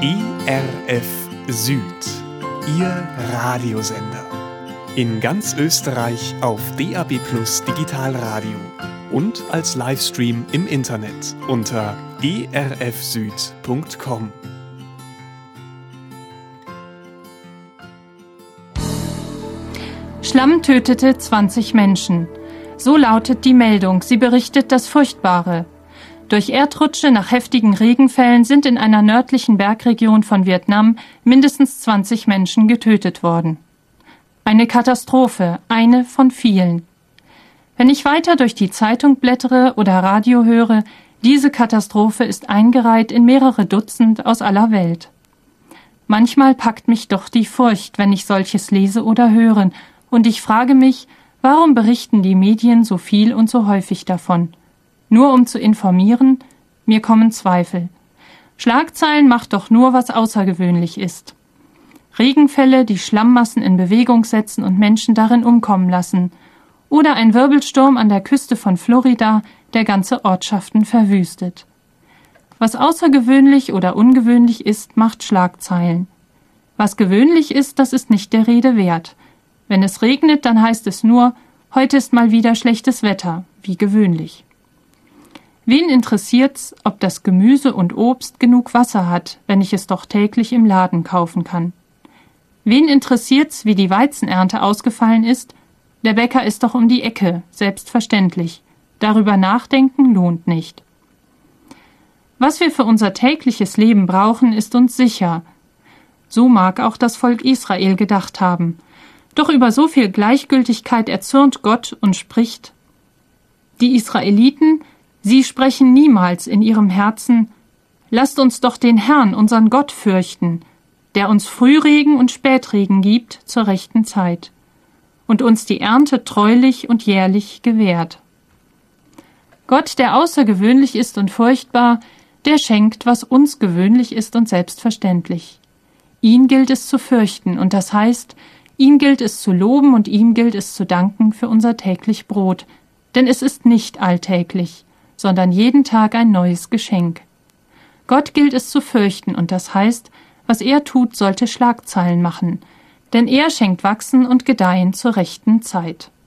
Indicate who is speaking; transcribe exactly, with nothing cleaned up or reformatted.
Speaker 1: E R F Süd, Ihr Radiosender. In ganz Österreich auf D A B Plus Digitalradio und als Livestream im Internet unter e r f süd punkt com.
Speaker 2: Schlamm tötete zwanzig Menschen. So lautet die Meldung. Sie berichtet das Furchtbare. Durch Erdrutsche nach heftigen Regenfällen sind in einer nördlichen Bergregion von Vietnam mindestens zwanzig Menschen getötet worden. Eine Katastrophe, eine von vielen. Wenn ich weiter durch die Zeitung blättere oder Radio höre, diese Katastrophe ist eingereiht in mehrere Dutzend aus aller Welt. Manchmal packt mich doch die Furcht, wenn ich solches lese oder höre, und ich frage mich, warum berichten die Medien so viel und so häufig davon? Nur um zu informieren? Mir kommen Zweifel. Schlagzeilen macht doch nur, was außergewöhnlich ist. Regenfälle, die Schlammmassen in Bewegung setzen und Menschen darin umkommen lassen. Oder ein Wirbelsturm an der Küste von Florida, der ganze Ortschaften verwüstet. Was außergewöhnlich oder ungewöhnlich ist, macht Schlagzeilen. Was gewöhnlich ist, das ist nicht der Rede wert. Wenn es regnet, dann heißt es nur, heute ist mal wieder schlechtes Wetter, wie gewöhnlich. Wen interessiert's, ob das Gemüse und Obst genug Wasser hat, wenn ich es doch täglich im Laden kaufen kann? Wen interessiert's, wie die Weizenernte ausgefallen ist? Der Bäcker ist doch um die Ecke, selbstverständlich. Darüber nachdenken lohnt nicht. Was wir für unser tägliches Leben brauchen, ist uns sicher. So mag auch das Volk Israel gedacht haben. Doch über so viel Gleichgültigkeit erzürnt Gott und spricht: Die Israeliten, sie sprechen niemals in ihrem Herzen: Lasst uns doch den Herrn, unseren Gott, fürchten, der uns Frühregen und Spätregen gibt zur rechten Zeit und uns die Ernte treulich und jährlich gewährt. Gott, der außergewöhnlich ist und furchtbar, der schenkt, was uns gewöhnlich ist und selbstverständlich. Ihn gilt es zu fürchten, und das heißt, ihm gilt es zu loben und ihm gilt es zu danken für unser täglich Brot, denn es ist nicht alltäglich, sondern jeden Tag ein neues Geschenk. Gott gilt es zu fürchten, und das heißt, was er tut, sollte Schlagzeilen machen, denn er schenkt Wachsen und Gedeihen zur rechten Zeit.